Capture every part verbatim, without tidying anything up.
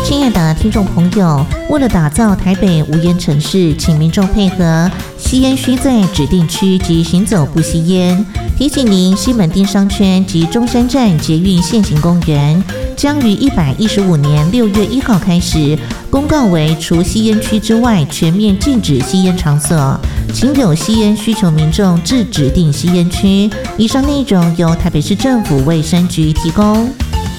亲爱的听众朋友，为了打造台北无烟城市，请民众配合，吸烟需在指定区及行走不吸烟。提醒您，西门町商圈及中山站捷运现行公园将于一百一十五年六月一号开始公告为除吸烟区之外全面禁止吸烟场所，请有吸烟需求民众至指定吸烟区。以上内容由台北市政府卫生局提供。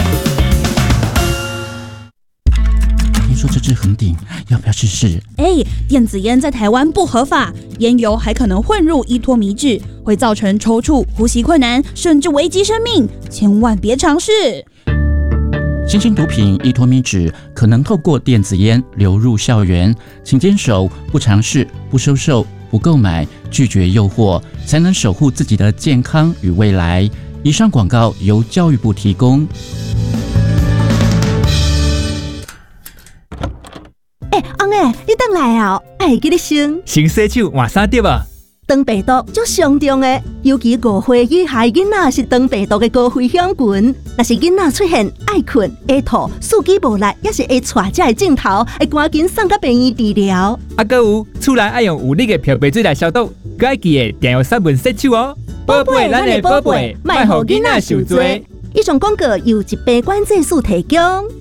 说这支很顶，要不要试试？ 哎，电子烟在台湾不合法，烟油还可能混入依托米脂，会造成抽搐、呼吸困难，甚至危及生命，千万别尝试。 新型毒品依托米脂可能透过电子烟流入校园，请坚守不尝试、不收受、不购买、拒绝诱惑，才能守护自己的健康与未来。以上广告由教育部提供。 哎，翁诶，你转来啊！哎，记得先先洗手换衫对吧？ 肠病毒足上重的，尤其五岁以下囡仔是肠病毒的高危险群。若是囡仔出现爱困、会吐、四肢无力，也是会带这个镜头，会赶紧送到病院治疗。 啊，搁有厝内爱用有力的漂白水来消毒，搁爱记得定用三分洗手哦。宝贝，咱的宝贝，莫互囡仔受罪。 以上广告由一杯管制署提供。